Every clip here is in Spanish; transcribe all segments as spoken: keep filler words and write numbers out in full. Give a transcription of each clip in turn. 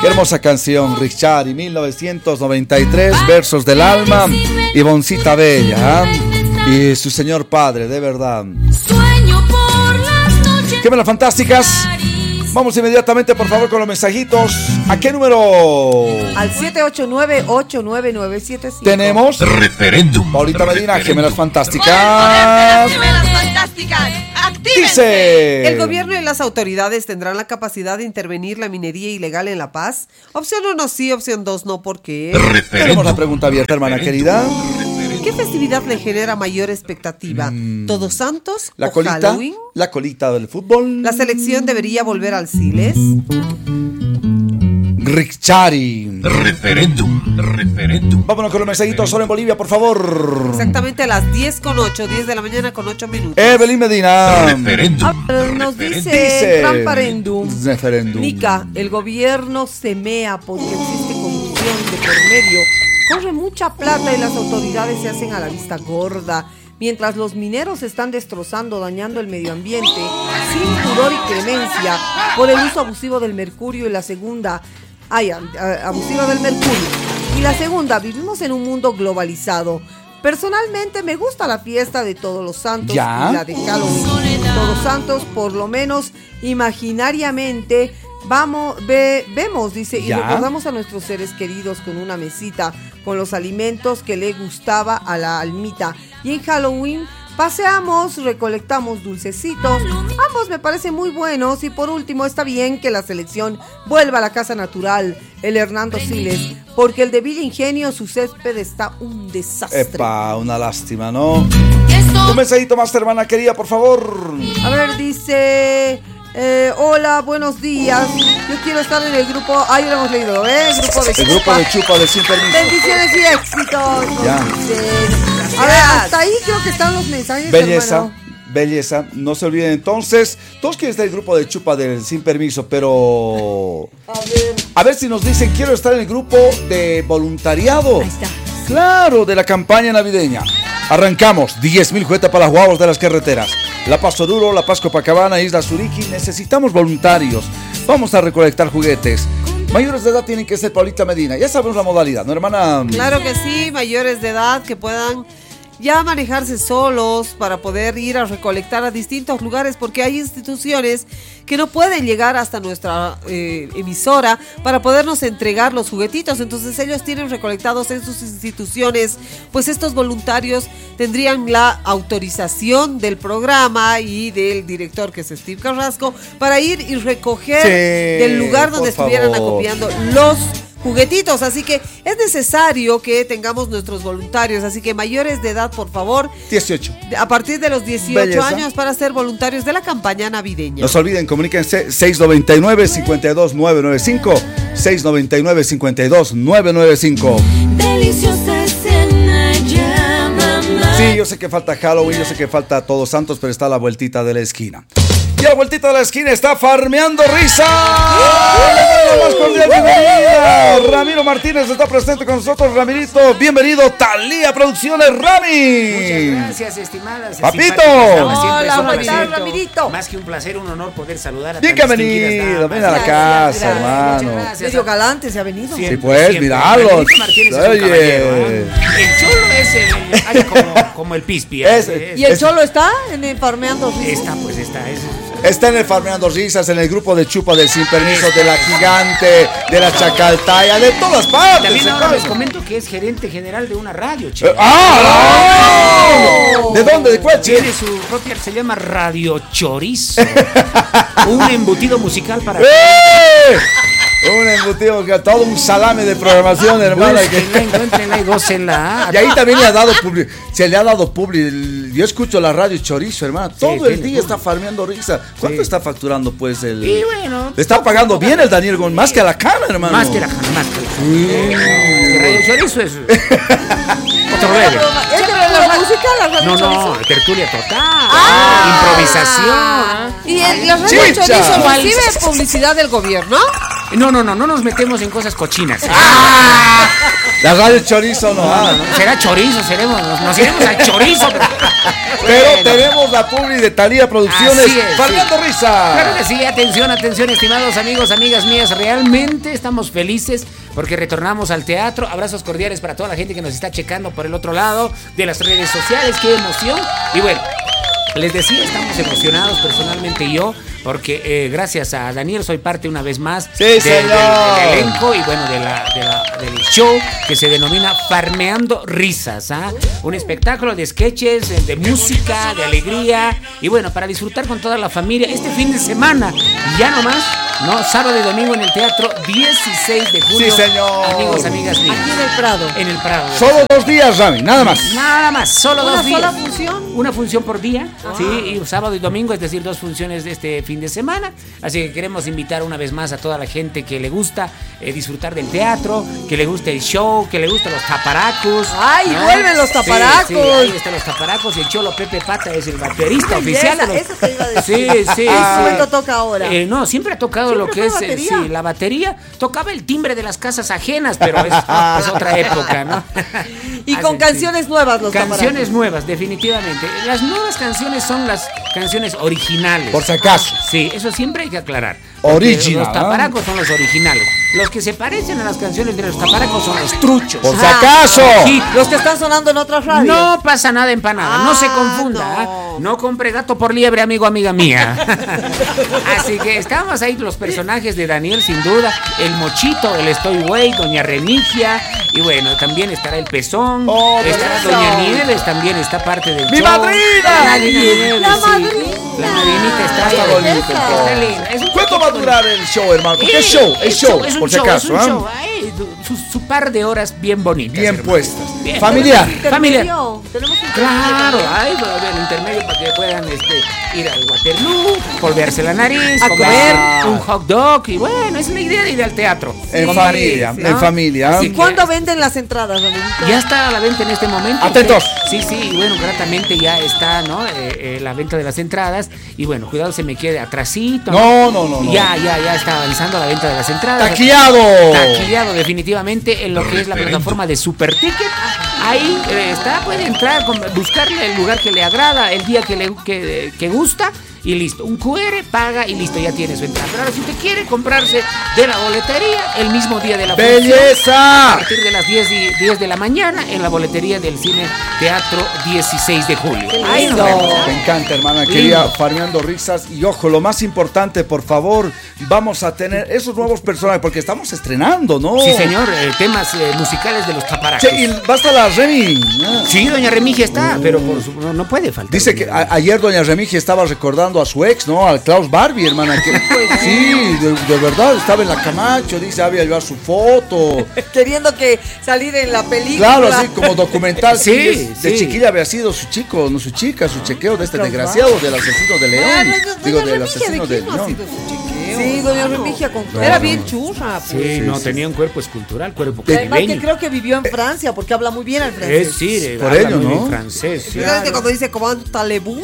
Qué hermosa canción, Richard, y mil novecientos noventa y tres, Versos del Alma, Ivoncita Bella, ¿eh? Y su señor padre, de verdad. Qué buenas fantásticas. Vamos inmediatamente, por favor, con los mensajitos. ¿A qué número? Al siete ocho nueve, ocho nueve nueve siete cinco. Tenemos referéndum. Paulita Medina, Gemelas Fantásticas. Gemelas Fantásticas, actívense. Dice: el gobierno y las autoridades tendrán la capacidad de intervenir la minería ilegal en La Paz. Opción uno sí, opción dos no, ¿por qué? Tenemos la pregunta abierta, hermana querida. ¿Qué festividad le genera mayor expectativa? Mm. ¿Todos Santos La o colita, Halloween? la colita del fútbol. ¿La selección debería volver al Siles? Richari. Referéndum. Referéndum. Vámonos con los mensajitos solo en Bolivia, por favor. Exactamente a las diez con ocho, diez de la mañana con ocho minutos. Evelyn Medina. Referéndum. Ah, nos dice, Dice Tramparendum. Referéndum. Nica, el gobierno se mea porque existe corrupción de por medio. Corre mucha plata y las autoridades se hacen a la vista gorda. Mientras los mineros están destrozando, dañando el medio ambiente, sin pudor y clemencia, por el uso abusivo del mercurio. Y la segunda, ay, abusiva del mercurio. Y la segunda, vivimos en un mundo globalizado. Personalmente me gusta la fiesta de Todos los Santos ¿Ya? y la de Halloween. Todos Santos, por lo menos imaginariamente, vamos, ve, vemos, dice, y ¿Ya? recordamos a nuestros seres queridos con una mesita, con los alimentos que le gustaba a la almita. Y en Halloween paseamos, recolectamos dulcecitos. Ambos me parecen muy buenos. Y por último, está bien que la selección vuelva a la casa natural, el Hernando Siles, porque el de Villa Ingenio, su césped está un desastre. Epa, una lástima, ¿no? Un mensajito más, hermana querida, por favor. A ver, dice... Eh, hola, buenos días. Yo quiero estar en el grupo. Ahí lo hemos leído, ¿eh? El grupo de El grupo de Chupa de Sin Permiso. Bendiciones y éxitos. nos Ya. dicen. A ver, hasta ahí creo que están los mensajes. Belleza, hermano. belleza. No se olviden entonces. Todos quieren estar en el grupo de Chupa del Sin Permiso, pero... A ver. A ver si nos dicen, quiero estar en el grupo de voluntariado. Ahí está. Claro, de la campaña navideña. Arrancamos, diez mil juguetes para las guaguas de las carreteras. La Paz Oruro, La Paz Copacabana, Isla Suriki. Necesitamos voluntarios. Vamos a recolectar juguetes. Mayores de edad tienen que ser Paulita Medina. Ya sabemos la modalidad, ¿no, hermana? Claro que sí, mayores de edad que puedan ya manejarse solos para poder ir a recolectar a distintos lugares, porque hay instituciones que no pueden llegar hasta nuestra eh, emisora para podernos entregar los juguetitos. Entonces ellos tienen recolectados en sus instituciones, pues estos voluntarios tendrían la autorización del programa y del director, que es Steve Carrasco, para ir y recoger Sí, del lugar donde por estuvieran favor. acopiando los juguetitos. Así que es necesario que tengamos nuestros voluntarios, así que mayores de edad, por favor, dieciocho. a partir de los dieciocho Belleza. años, para ser voluntarios de la campaña navideña. No se olviden, comuníquense seis noventa y nueve, cincuenta y dos, nueve noventa y cinco, seis noventa y nueve, cincuenta y dos, nueve noventa y cinco. Deliciosa escena ya, mamá. Sí, yo sé que falta Halloween, yo sé que falta Todos Santos, pero está a la vueltita de la esquina. Y a la vueltita de la esquina está Farmeando Risa. La más cordial bienvenida. Ramiro Martínez está presente con nosotros. Ramirito, bienvenido. Talía Producciones, Rami. Muchas gracias, estimadas. Papito. simpáticas damas, siempre Hola, es un ¿cómo estás, placer, Ramirito? Más que un placer, un honor poder saludar a Bien tan que ha distinguidas venido, damas. ven a la Gracias, casa, gracias, hermano. muchas gracias. Medio galante se ha venido. Siempre, Sí, pues, siempre. miralo. Ramirito Martínez es un Oye. caballero, ¿eh? El cholo es el, ay, como, como el pispi. ¿eh? Es- Es- ¿Y el Es- Cholo está en el Farmeando Risa? Esta, pues esta es. Está en el Farmeando Risas, en el grupo de Chupa del Sin Permiso, de la Gigante, de la Chacaltaya, de todas partes. También se ahora les pasa. comento que es gerente general de una radio, che. Eh, ¡Ah! no. ¿De dónde? ¿De cuál, che? Tiene su propia, se llama Radio Chorizo. Un embutido musical para... ¡Eh! Un embutido, que todo un salame de programación, hermana. Que... Búsquenla, encuéntrenla y gócenla. Y ahí también le ha dado publi, se le ha dado publi. Yo escucho la radio Chorizo, hermana. Todo el tiene día publi. está farmeando risa. ¿Cuánto Sí. está facturando, pues, el. Y bueno, Le está pagando bien el Daniel Gon, más que a la cama, hermano. más que la más que la Que Radio Chorizo es otro level. ¿Es de la música, la Radio No, Chorizo? no, tertulia total. Ah. Improvisación. ¿Y el, la Radio Chicha. Chorizo recibe publicidad del gobierno? No, no, no, no nos metemos en cosas cochinas. ¡Ah! La radio chorizo no. No, no, no, será chorizo, seremos, nos, nos iremos al chorizo. Pero, pero bueno. Tenemos la publi de Talía Producciones. Farmeando sí. Risa. Claro que sí, atención, atención, estimados amigos, amigas mías. Realmente estamos felices porque retornamos al teatro. Abrazos cordiales para toda la gente que nos está checando por el otro lado de las redes sociales. ¡Qué emoción! Y bueno, les decía, estamos emocionados personalmente yo, porque eh, gracias a Daniel soy parte una vez más sí, de, señor. Del, del elenco y bueno, de la, de la, del show que se denomina Farmeando Risas, ¿ah? Un espectáculo de sketches, de música, de alegría y bueno, para disfrutar con toda la familia este fin de semana, y ya nomás, ¿no? Sábado y domingo en el teatro dieciséis de julio. Sí, señor. Amigos, amigas mías. Aquí en el Prado. En el Prado. Solo dos días, Rami, nada más. Nada más, solo ¿Una dos días. sola función? Una función por día, Ah. sí, y sábado y domingo, es decir, dos funciones de este fin de semana. Así que queremos invitar una vez más a toda la gente que le gusta eh, disfrutar del teatro, que le guste el show, que le gustan los taparacos. ¡Ay, ¿no? vuelven los taparacos! Sí, sí, ahí están los taparacos y el Cholo Pepe Pata es el baterista oficial. Esa, de los... eso te iba a decir. Sí, sí, ¿Qué sí. instrumento toca ahora? Eh, no, siempre ha tocado ¿Siempre lo que fue es, eh, batería? sí, la batería. Tocaba el timbre de las casas ajenas, pero es, es otra época, ¿no? Y con Así, canciones sí. nuevas los Canciones taparacos. nuevas, definitivamente. Las nuevas canciones son las canciones originales. Por si acaso. Sí, eso siempre hay que aclarar. Original. Los taparacos son los originales. Los que se parecen a las canciones de los taparacos son los truchos. Por si Ah, acaso. sí. Los que están sonando en otras radios. No pasa nada empanada, no se Ah, confunda. no. ¿ah? No compre gato por liebre, amigo, amiga mía. Así que estamos ahí los personajes de Daniel, sin duda. El Mochito, el Estoy Güey, Doña Remigia. Y bueno, también estará el Pezón. Oh, estará Pezón. Doña Nieves, también está parte del ¡Mi show. madrina! La Nieves, La sí. madrina. La madrinita está, Está ahí. bonito, Está todo. linda. Es un ¿Cuánto va a poquito durar el show, hermano? Porque es Sí, show, es show, es un por si show, acaso. es un ¿ah? show. Ay, su, su par de horas bien bonitas. Bien hermano. puestas. Bien Familiar. puestas. Familiar. Intermedio. Tenemos un Claro, ay, bueno, el intermedio para que puedan este, ir al Waterloo, polvearse la nariz, A comer. un hot dog y bueno, esa es la idea de ir al teatro. En Con familia, familia, en familia. Así ¿Y que- cuándo venden las entradas, Domingo? Ya está a la venta en este momento. Atentos. Sí, sí, y bueno, gratamente ya está, ¿no? Eh, eh, la venta de las entradas. Y bueno, cuidado, se me quede atrasito. No, no, no, no. Ya, ya, ya está avanzando la venta de las entradas. Taquillado. Taquillado definitivamente en lo que es la plataforma de Super Ticket. Ahí eh, está, puede entrar, con- buscarle el lugar que le agrada, el día que le que, que gusta y listo. Un cu erre, paga y listo, ya tiene su entrada. Pero ahora si usted quiere comprarse de la boletería el mismo día de la función, a ¡Belleza! partir de las diez, y- diez de la mañana en la boletería del Cine Teatro dieciséis de julio. Ahí nos vemos. Me encanta, hermana Lindo. querida, farmeando risas. Y ojo, lo más importante, por favor, vamos a tener esos nuevos personajes, porque estamos estrenando, ¿no? Sí, señor, eh, temas eh, musicales de los taparacos. Che, y basta la Remi. Ah. Sí, doña Remigia está, pero por su- no, no puede faltar. Dice que a- ayer doña Remigia estaba recordando a su ex, ¿no? Al Klaus Barbie, hermana. Que, sí, de, de verdad, estaba en la Camacho, dice, había llevado su foto. Queriendo que salir en la película. Claro, así como documental. Sí, es- de sí. chiquilla había sido su chico, no su chica, su chequeo de este Klaus desgraciado Barbie. del asesino de Ah, León. doña Digo, del Remigia, asesino ¿de de quién no ha León. sido su chequeo? Sí, doña Remigia con... Claro. Era bien churra. Pues. Sí, Sí, no, sí. tenía un cuerpo escultural, cuerpo Además que caribeño. creo que vivió en Francia porque habla muy bien el francés. Es, sí, Por habla ello, muy bien ¿no? francés. Sí. ¿Sabes que cuando dice comment talez-vous?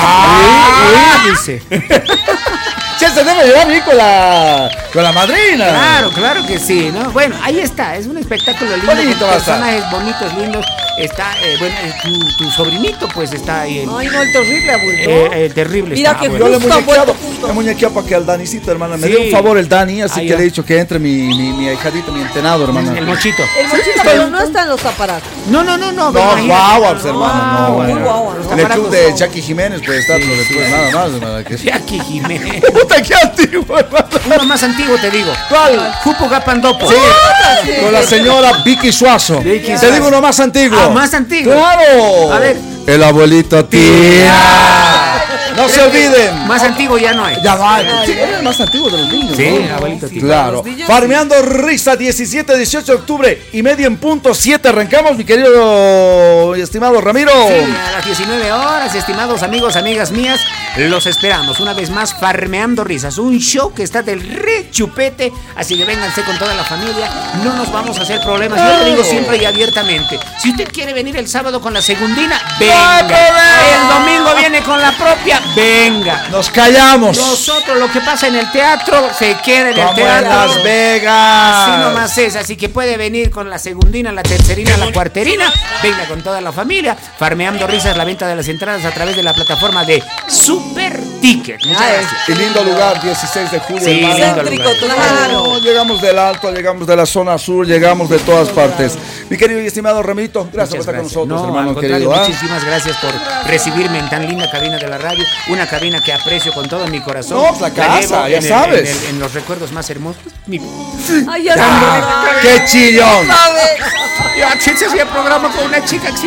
¡Ah! Uy, dice. Che, se debe llevar bien con la, con la madrina. Claro, claro que sí, ¿no? Bueno, ahí está, es un espectáculo lindo, Bonito con va a estar. personajes bonitos, lindos. Está, eh, bueno, eh, tu, tu sobrinito, pues está ahí. En, Ay, no, el terrible abuelo. eh, el terrible. Mira está, que bueno. Yo le he Justo han muñequeado, vuelto juntos. le he muñequeado para que al Danicito, hermana, me Sí. dé un favor el Dani, así Ahí que va. le he dicho que entre mi, mi, mi ahijadito, mi entenado, hermana. El mochito. El mochito, pero no está en los aparatos. No, no, no, no. No, imagínate. guaguas, hermano, no, muy bueno. guaguas, los El club aparatos de son- Jackie Jiménez puede estar, Sí, pero sí, después sí. nada más, hermana. Que... Jackie Jiménez. Puta, qué antiguo, hermano. Uno más antiguo, te digo. ¿Cuál? Jupo Gapandopo. Sí, con la señora Vicky Suazo. Vicky Te Suazo. digo uno más antiguo. Ah, más antiguo. Claro. A ver. El abuelito tía. No se olviden. Más antiguo ya no hay. Ya va. Sí, era el más antiguo de los niños. Sí, ¿no? abuelito tío. Claro. Los niños, Farmeando Risa, diecisiete, dieciocho de octubre y media en punto siete. Arrancamos, mi querido y estimado Ramiro. Sí, a las diecinueve horas, estimados amigos, amigas mías, los esperamos una vez más, Farmeando Risas, un show que está del re chupete, así que vénganse con toda la familia, no nos vamos a hacer problemas, yo lo digo siempre y abiertamente, si usted quiere venir el sábado con la segundina, venga, ¡Ay, problema! el domingo viene con la propia, venga. Nos callamos. Nosotros lo que pasa en el teatro se queda en el Como teatro. en Las Vegas. Así nomás es, así que puede venir con la segundina, la tercerina, la cuarterina. Venga con toda la familia. Farmeando risas, la venta de las entradas a través de la plataforma de Super Ticket. Muchas Ay, gracias. Y lindo lugar, dieciséis de julio. Sí, hermano. lindo Céntrico, lugar. claro. No, llegamos del alto, llegamos de la zona sur, llegamos de todas partes. Mi querido y estimado Ramito, gracias Muchas por estar con gracias. nosotros, No, hermano al contrario, querido. ¿ah? muchísimas gracias por recibirme en tan linda cabina de la radio. Una cabina que aprecio con todo mi corazón. No, pues la casa, llevo ya en el- sabes. en, el- en los recuerdos más hermosos. Mi... Ay, ya Ah, sabes. ¡Qué chillón! Yo se hacía programa con una chica que sí.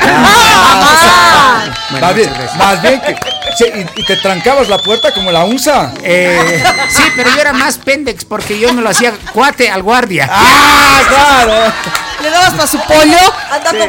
Ah, Bueno, Más bien, muchas gracias. más bien que. Che, y, y te trancabas la puerta como la unza. Eh, sí, pero yo era más pendex porque yo me lo hacía cuate al guardia. ¡Ah, claro! ¿le dabas para su pollo? Anda